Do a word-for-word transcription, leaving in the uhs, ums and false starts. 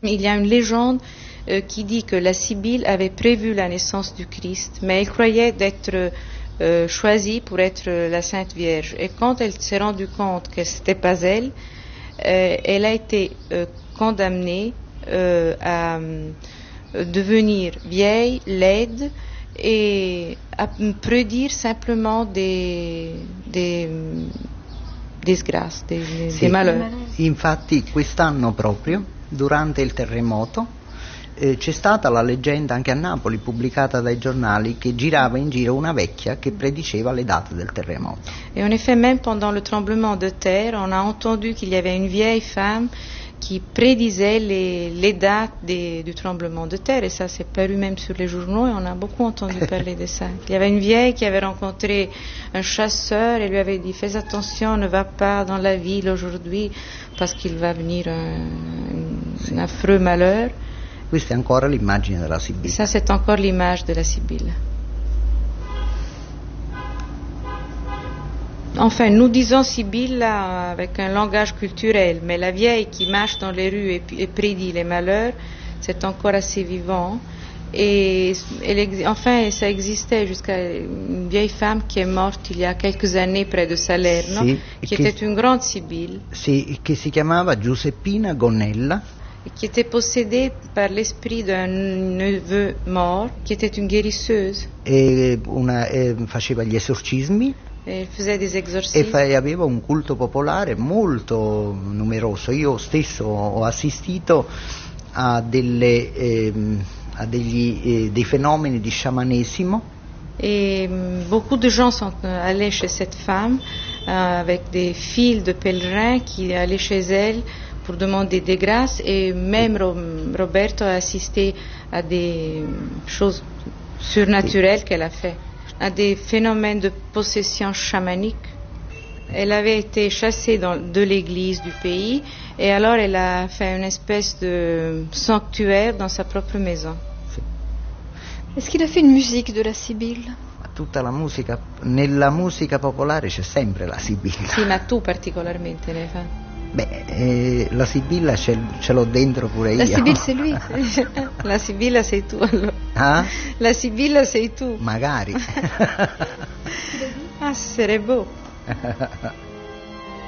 Il y a une légende euh, qui dit que la Sibylle avait prévu la naissance du Christ, mais elle croyait d'être euh, choisie pour être la Sainte Vierge. Et quand elle s'est rendue compte que c'était pas elle, euh, elle a été euh, condamnée euh, à euh, devenir vieille, laide et à prédire simplement des, des disgrassi, dei, sì, dei malheur. Infatti quest'anno proprio, durante il terremoto, eh, c'è stata la leggenda anche a Napoli, pubblicata dai giornali, che girava in giro una vecchia che prediceva le date del terremoto. Et en effet, même pendant le tremblement de terre, on a entendu qu'il y avait une vieille femme qui prédisait les, les dates des, du tremblement de terre, et ça s'est paru même sur les journaux, et on a beaucoup entendu parler de ça. Il y avait une vieille qui avait rencontré un chasseur et lui avait dit: fais attention, ne va pas dans la ville aujourd'hui parce qu'il va venir un, un affreux malheur. Questa è ancora l'immagine della Sibilla. Ça, c'est encore l'image de la Sibylle. Enfin, nous disons Sibylle avec un langage culturel, mais la vieille qui marche dans les rues et, et prédit les malheurs, c'est encore assez vivant. Et elle, enfin, ça existait jusqu'à une vieille femme qui est morte il y a quelques années près de Salerno, sì, qui che, était une grande Sibylle. Sì, che si chiamava Giuseppina Gonnella. Qui était possédée par l'esprit d'un neveu mort, qui était une guérisseuse. E una, e faceva gli esorcismi. E faisait des exorcismes. E fa, aveva un culto popolare molto numeroso. Io stesso ho assistito a, delle, ehm, a degli, eh, dei fenomeni di sciamanesimo. Et beaucoup de gens sont allés chez cette femme euh, avec des files de pèlerins qui allaient chez elle pour demander des grâces, et même Roberto a assisté à des choses surnaturelles sì. qu'elle a fait, à des phénomènes de possession chamanique. Elle avait été chassée dans, de l'église du pays, et alors elle a fait une espèce de sanctuaire dans sa propre maison. Sì. Est-ce qu'il a fait une musique de la Sibylle? Tutta la musica, nella musica popolare c'è sempre la Sibilla. Sì, ma tu particolarmente ne fai? Beh, eh, la Sibilla ce, ce l'ho dentro pure La io. Sibylle, c'est lui. La Sibilla sei tu allora. Ah? La Sibilla sei tu. Magari. Ah, sarebbe beau.